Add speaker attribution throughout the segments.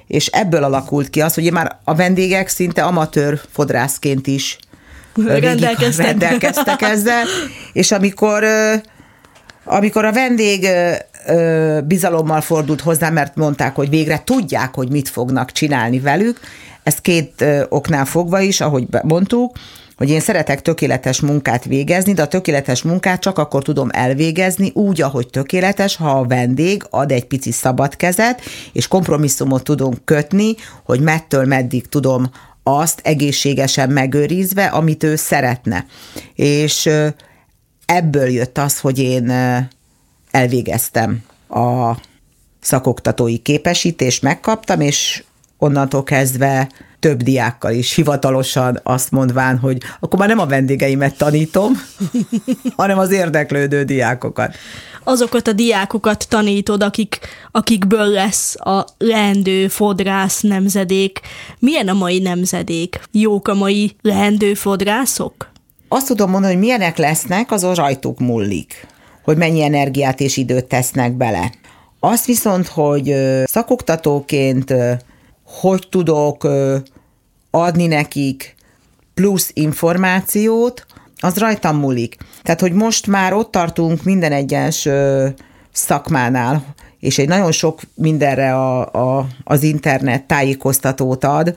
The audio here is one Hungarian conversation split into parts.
Speaker 1: és ebből alakult ki az, hogy már a vendégek szinte amatőr fodrászként is rendelkeztek ezzel, és amikor a vendég bizalommal fordult hozzá, mert mondták, hogy végre tudják, hogy mit fognak csinálni velük, ezt két oknál fogva is, ahogy mondtuk, hogy én szeretek tökéletes munkát végezni, de a tökéletes munkát csak akkor tudom elvégezni úgy, ahogy tökéletes, ha a vendég ad egy pici szabad kezet, és kompromisszumot tudunk kötni, hogy mettől meddig tudom azt egészségesen megőrizve, amit ő szeretne. És ebből jött az, hogy én elvégeztem a szakoktatói képesítést, megkaptam, és onnantól kezdve több diákkal is hivatalosan azt mondván, hogy akkor már nem a vendégeimet tanítom, hanem az érdeklődő diákokat.
Speaker 2: Azokat a diákokat tanítod, akikből lesz a leendő fodrász nemzedék. Milyen a mai nemzedék? Jók a mai leendő fodrászok?
Speaker 1: Azt tudom mondani, hogy milyenek lesznek, azon rajtuk múlik, hogy mennyi energiát és időt tesznek bele. Azt viszont, hogy szakoktatóként hogy tudok adni nekik plusz információt, az rajtam múlik. Tehát, hogy most már ott tartunk minden egyes szakmánál, és egy nagyon sok mindenre az internet tájékoztatót ad,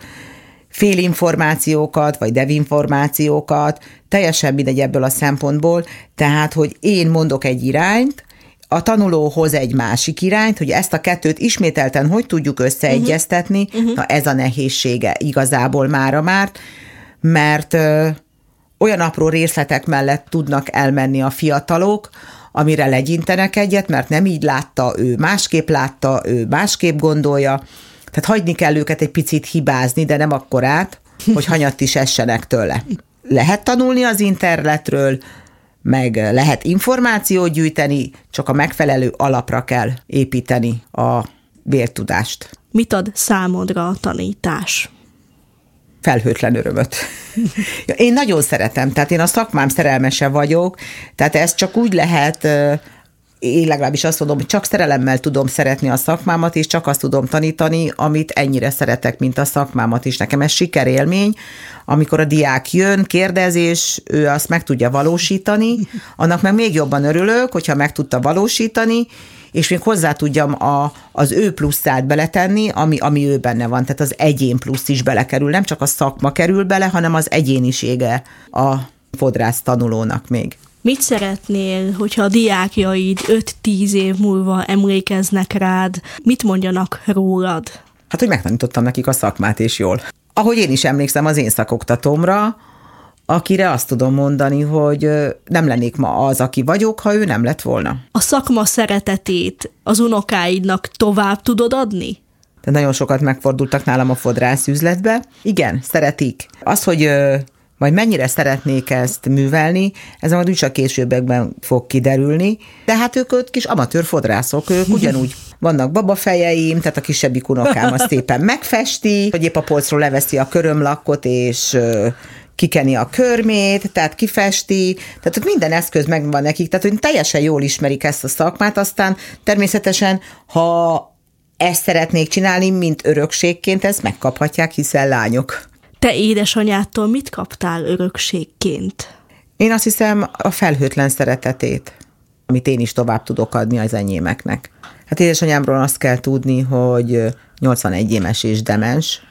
Speaker 1: félinformációkat, vagy devinformációkat, teljesen mindegy ebből a szempontból, tehát, hogy én mondok egy irányt, a tanuló hoz egy másik irányt, hogy ezt a kettőt ismételten hogy tudjuk összeegyeztetni, na ez a nehézsége igazából már, mert olyan apró részletek mellett tudnak elmenni a fiatalok, amire legyintenek egyet, mert nem így látta, ő másképp gondolja, tehát hagyni kell őket egy picit hibázni, de nem akkorát, hogy hanyatt is essenek tőle. Lehet tanulni az internetről, meg lehet információt gyűjteni, csak a megfelelő alapra kell építeni a vértudást.
Speaker 2: Mit ad számodra a tanítás?
Speaker 1: Felhőtlen örömöt. Én nagyon szeretem, tehát én a szakmám szerelmese vagyok, tehát ez csak úgy lehet, én legalábbis azt mondom, hogy csak szerelemmel tudom szeretni a szakmámat, és csak azt tudom tanítani, amit ennyire szeretek, mint a szakmámat is. Nekem ez sikerélmény, amikor a diák jön, kérdez, és ő azt meg tudja valósítani, annak meg még jobban örülök, hogyha meg tudta valósítani, és még hozzá tudjam az ő pluszát beletenni, ami ő benne van. Tehát az egyén plusz is belekerül, nem csak a szakma kerül bele, hanem az egyénisége a fodrász tanulónak még.
Speaker 2: Mit szeretnél, hogyha a diákjaid 5-10 év múlva emlékeznek rád? Mit mondjanak rólad?
Speaker 1: Hát, hogy megtanítottam nekik a szakmát, és jól. Ahogy én is emlékszem az én szakoktatómra, akire azt tudom mondani, hogy nem lennék ma az, aki vagyok, ha ő nem lett volna.
Speaker 2: A szakma szeretetét az unokáidnak tovább tudod adni?
Speaker 1: De nagyon sokat megfordultak nálam a fodrász üzletbe. Igen, szeretik. Az, hogy majd mennyire szeretnék ezt művelni, ez majd úgyse későbbekben fog kiderülni, de hát ők kis amatőr fodrászok, ők ugyanúgy vannak babafejeim, tehát a kisebbik unokám azt szépen megfesti, hogy épp a polcról leveszi a körömlakkot, és kikeni a körmét, tehát kifesti, tehát ott minden eszköz megvan nekik, tehát hogy teljesen jól ismerik ezt a szakmát, aztán természetesen, ha ezt szeretnék csinálni, mint örökségként, ezt megkaphatják, hiszen lányok.
Speaker 2: Te édesanyádtól mit kaptál örökségként?
Speaker 1: Én azt hiszem a felhőtlen szeretetét, amit én is tovább tudok adni az enyémeknek. Hát édesanyámról azt kell tudni, hogy 81 éves és demens,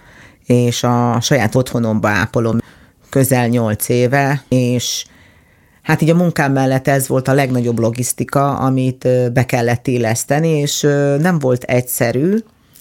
Speaker 1: és a saját otthonomba ápolom közel 8 éve, és hát így a munkám mellett ez volt a legnagyobb logisztika, amit be kellett illeszteni, és nem volt egyszerű,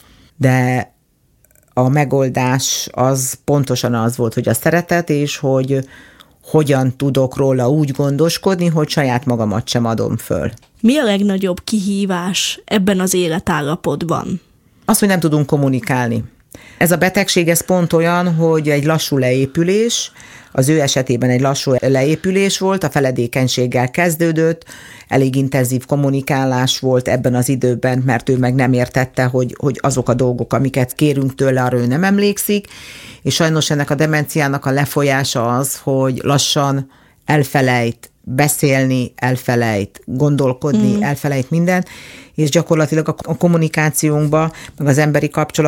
Speaker 1: de a megoldás az pontosan az volt, hogy a szeretet, és hogy hogyan tudok róla úgy gondoskodni, hogy saját magamat sem adom föl.
Speaker 2: Mi a legnagyobb kihívás ebben az életállapotban?
Speaker 1: Az, hogy nem tudunk kommunikálni. Ez a betegség, ez pont olyan, hogy egy lassú leépülés, az ő esetében egy lassú leépülés volt, a feledékenységgel kezdődött, elég intenzív kommunikálás volt ebben az időben, mert ő meg nem értette, hogy azok a dolgok, amiket kérünk tőle, arra ő nem emlékszik, és sajnos ennek a demenciának a lefolyása az, hogy lassan elfelejt beszélni, elfelejt gondolkodni, elfelejt mindent, és gyakorlatilag a kommunikációnkba, meg az emberi kapcsolat